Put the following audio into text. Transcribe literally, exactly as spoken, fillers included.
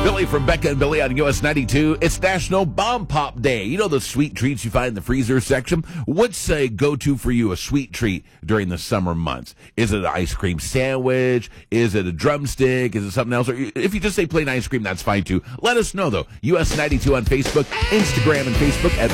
Billy from Becca and Billy on U S ninety-two. It's National Bomb Pop Day. You know the sweet treats you find in the freezer section? What's a go-to for you, a sweet treat during the summer months? Is it an ice cream sandwich? Is it a drumstick? Is it something else? Or if you just say plain ice cream, that's fine too. Let us know, though. U S ninety-two on Facebook, Instagram and Facebook at